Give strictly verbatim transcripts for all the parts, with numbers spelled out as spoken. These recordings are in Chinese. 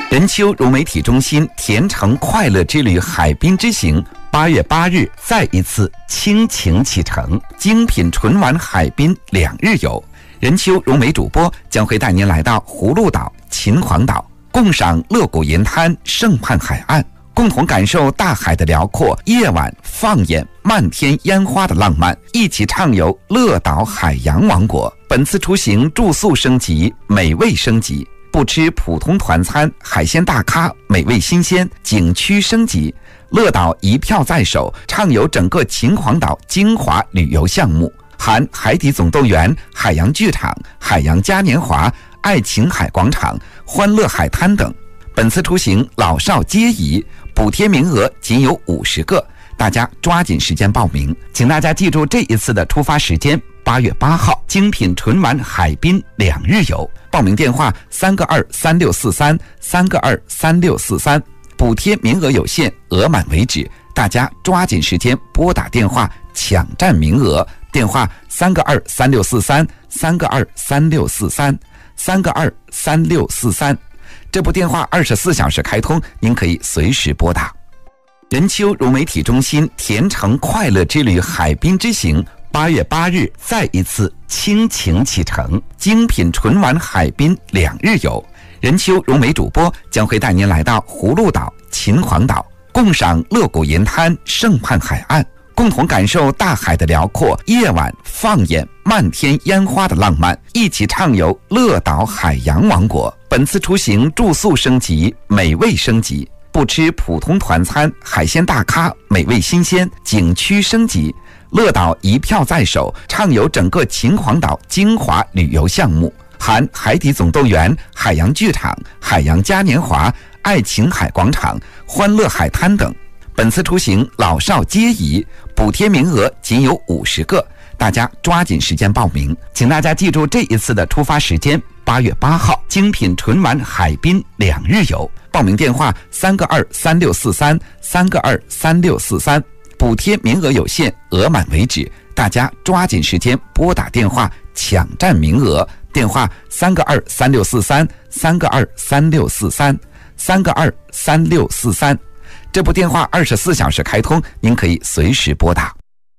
任丘融媒体中心甜橙快乐之旅海滨之行八月八日再一次倾情启程，精品纯玩海滨两日游。任丘融媒主播将会带您来到葫芦岛、秦皇岛，共赏乐谷银滩胜畔海岸，共同感受大海的辽阔，夜晚放眼漫天烟花的浪漫，一起畅游乐岛海洋王国。本次出行住宿升级，美味升级，不吃普通团餐，海鲜大咖，美味新鲜，景区升级。乐岛一票在手，畅游整个秦皇岛精华旅游项目，含海底总动员、海洋剧场、海洋嘉年华、爱琴海广场、欢乐海滩等。本次出行老少皆宜，补贴名额仅有五十个，大家抓紧时间报名。请大家记住这一次的出发时间，八月八号，精品纯玩海滨两日游。报名电话三个二三六四三三个二三六四三，补贴名额有限，额满为止，大家抓紧时间拨打电话抢占名额。电话三个二三六四三三个二三六四三三个二三六四三。这部电话二十四小时开通，您可以随时拨打。任丘融媒体中心甜橙快乐之旅海滨之行八月八日再一次倾情启程，精品纯玩海滨两日游。任丘融媒主播将会带您来到葫芦岛、秦皇岛，共赏乐谷银滩胜畔海岸，共同感受大海的辽阔，夜晚放眼漫天烟花的浪漫，一起畅游乐岛海洋王国。本次出行住宿升级，美味升级，不吃普通团餐，海鲜大咖，美味新鲜，景区升级。乐岛一票在手，畅游整个秦皇岛精华旅游项目，含海底总动员、海洋剧场、海洋嘉年华、爱琴海广场、欢乐海滩等。本次出行老少皆宜，补贴名额仅有五十个，大家抓紧时间报名。请大家记住这一次的出发时间，八月八号，精品纯玩海滨两日游。报名电话三个二三六四三三个二三六四三，补贴名额有限，额满为止，大家抓紧时间拨打电话抢占名额。电话三个二三六四三三个二三六四三三个二三六四三。这部电话二十四小时开通，您可以随时拨打。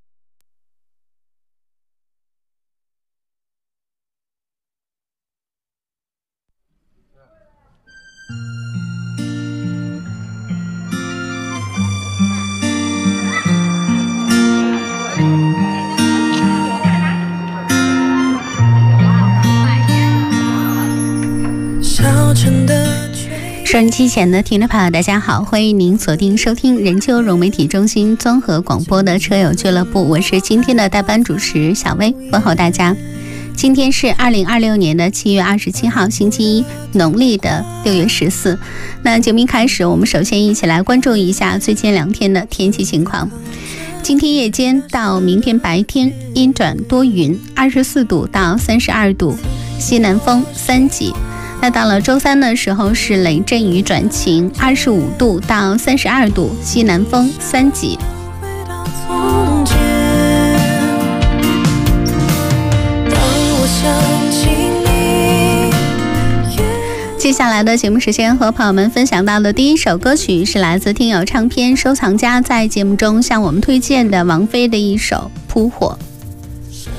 收音机前的听众朋友大家好，欢迎您锁定收听任丘融媒体中心综合广播的车友俱乐部，我是今天的代班主持小薇，问候大家。今天是二零二六年的七月二十七号星期一，农历的六月十四。那节目一开始，我们首先一起来关注一下最近两天的天气情况。今天夜间到明天白天阴转多云，二十四度到三十二度，西南风三级。那到了周三的时候是雷阵雨转晴，二十五度到三十二度，西南风三级。接下来的节目时间和朋友们分享到的第一首歌曲是来自听友唱片收藏家在节目中向我们推荐的王菲的一首《扑火》。